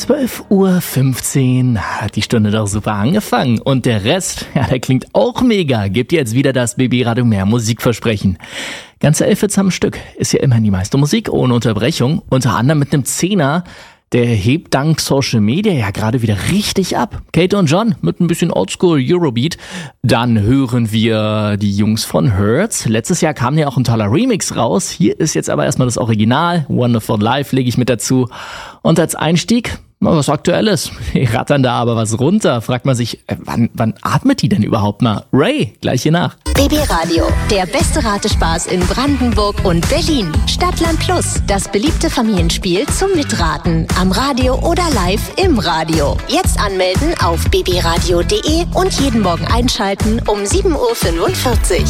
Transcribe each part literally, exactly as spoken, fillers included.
zwölf Uhr fünfzehn hat die Stunde doch super angefangen. Und der Rest, ja, der klingt auch mega. Gibt jetzt wieder das B B Radio Mehr Musikversprechen. Ganze elf Hits am Stück. Ist ja immerhin die meiste Musik ohne Unterbrechung. Unter anderem mit einem Zehner. Der hebt dank Social Media ja gerade wieder richtig ab. Kate und John mit ein bisschen Oldschool Eurobeat. Dann hören wir die Jungs von Hertz. Letztes Jahr kam ja auch ein toller Remix raus. Hier ist jetzt aber erstmal das Original. Wonderful Life lege ich mit dazu. Und als Einstieg, mal was Aktuelles. Die rattern da aber was runter. Fragt man sich, äh, wann, wann atmet die denn überhaupt mal? Ray, gleich hier nach. B B Radio, der beste Ratespaß in Brandenburg und Berlin. Stadtland Plus, das beliebte Familienspiel zum Mitraten. Am Radio oder live im Radio. Jetzt anmelden auf b b radio punkt de und jeden Morgen einschalten um sieben Uhr fünfundvierzig.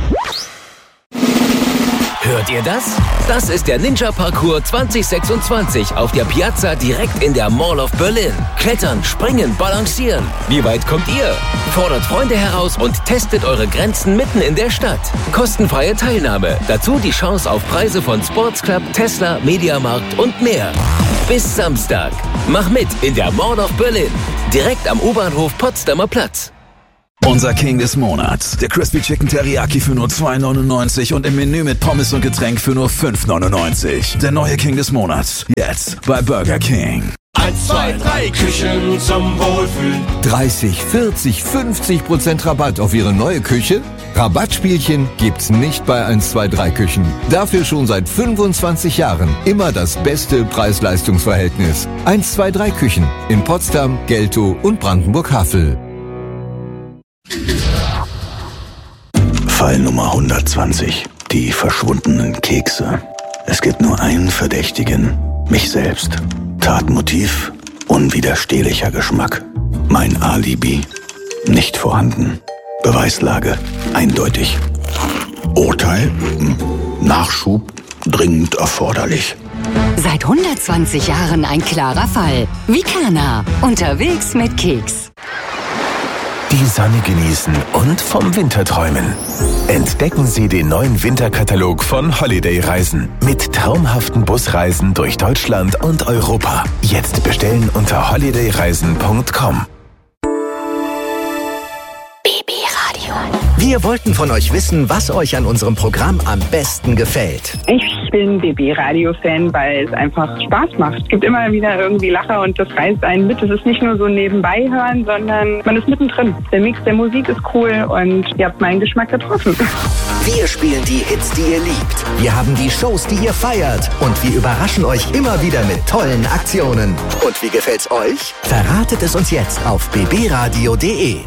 Hört ihr das? Das ist der Ninja Parcours zwanzig sechsundzwanzig auf der Piazza direkt in der Mall of Berlin. Klettern, springen, balancieren. Wie weit kommt ihr? Fordert Freunde heraus und testet eure Grenzen mitten in der Stadt. Kostenfreie Teilnahme. Dazu die Chance auf Preise von Sports Club, Tesla, Mediamarkt und mehr. Bis Samstag. Mach mit in der Mall of Berlin. Direkt am U-Bahnhof Potsdamer Platz. Unser King des Monats. Der Crispy Chicken Teriyaki für nur zwei neunundneunzig und im Menü mit Pommes und Getränk für nur fünf neunundneunzig. Der neue King des Monats. Jetzt bei Burger King. eins, zwei, drei Küchen zum Wohlfühlen. dreißig, vierzig, fünfzig Prozent Rabatt auf Ihre neue Küche? Rabattspielchen gibt's nicht bei eins, zwei, drei Küchen. Dafür schon seit fünfundzwanzig Jahren immer das beste Preis-Leistungs-Verhältnis. eins, zwei, drei Küchen in Potsdam, Geltow und Brandenburg-Havel. Fall Nummer hundertzwanzig. Die verschwundenen Kekse. Es gibt nur einen Verdächtigen. Mich selbst. Tatmotiv. Unwiderstehlicher Geschmack. Mein Alibi. Nicht vorhanden. Beweislage. Eindeutig. Urteil. Nachschub. Dringend erforderlich. Seit hundertzwanzig Jahren ein klarer Fall. Vicana. Unterwegs mit Keks. Die Sonne genießen und vom Winter träumen. Entdecken Sie den neuen Winterkatalog von Holiday Reisen mit traumhaften Busreisen durch Deutschland und Europa. Jetzt bestellen unter holiday reisen punkt com. B B Radio. Wir wollten von euch wissen, was euch an unserem Programm am besten gefällt. Ich bin B B Radio-Fan, weil es einfach Spaß macht. Es gibt immer wieder irgendwie Lacher und das reißt einen mit. Es ist nicht nur so nebenbei hören, sondern man ist mittendrin. Der Mix der Musik ist cool und ihr habt meinen Geschmack getroffen. Wir spielen die Hits, die ihr liebt. Wir haben die Shows, die ihr feiert. Und wir überraschen euch immer wieder mit tollen Aktionen. Und wie gefällt's euch? Verratet es uns jetzt auf b b radio punkt de.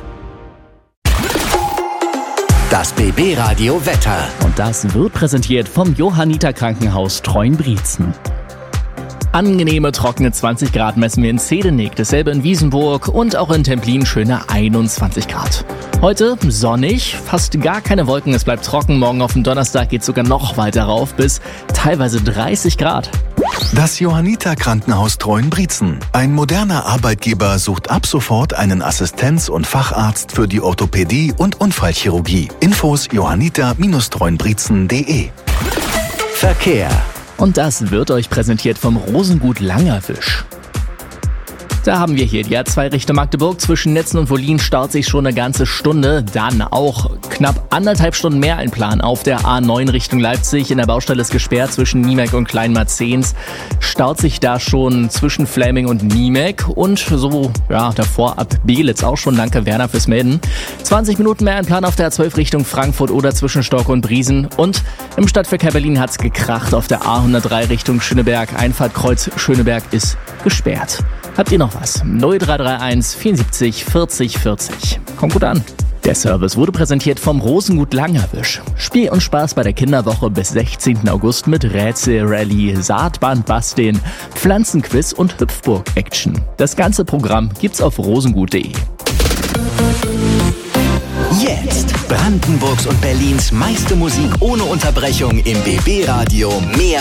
Das B B Radio Wetter. Und das wird präsentiert vom Johanniter Krankenhaus Treuenbrietzen. Angenehme, trockene zwanzig Grad messen wir in Zedenik, dasselbe in Wiesenburg und auch in Templin schöne einundzwanzig Grad. Heute sonnig, fast gar keine Wolken, es bleibt trocken. Morgen auf dem Donnerstag geht es sogar noch weiter rauf bis teilweise dreißig Grad. Das Johanniter Krankenhaus Treuenbrietzen. Ein moderner Arbeitgeber sucht ab sofort einen Assistenz- und Facharzt für die Orthopädie und Unfallchirurgie. Infos johanniter Bindestrich treuenbrietzen punkt de. Verkehr. Und das wird euch präsentiert vom Rosengut Langerwisch. Da haben wir hier die A zwei Richtung Magdeburg. Zwischen Netzen und Wollin staut sich schon eine ganze Stunde. Dann auch knapp anderthalb Stunden mehr einplanen auf der A neun Richtung Leipzig. In der Baustelle ist gesperrt zwischen Niemek und Kleinmarzens. Staut sich da schon zwischen Fläming und Niemek. Und so, ja, davor ab Belitz auch schon. Danke Werner fürs Melden. zwanzig Minuten mehr einplanen auf der A zwölf Richtung Frankfurt oder zwischen Stork und Briesen. Und im Stadtverkehr Berlin hat's gekracht auf der A hundertdrei Richtung Schöneberg. Einfahrt Kreuz Schöneberg ist gesperrt. Habt ihr noch was? null drei drei eins vierundsiebzig vierzig vierzig. Kommt gut an. Der Service wurde präsentiert vom Rosengut Langerwisch. Spiel und Spaß bei der Kinderwoche bis sechzehnten August mit Rätsel, Rallye, Saatband basteln, Pflanzenquiz und Hüpfburg-Action. Das ganze Programm gibt's auf rosengut punkt de. Jetzt Brandenburgs und Berlins meiste Musik ohne Unterbrechung im B B Radio Mehr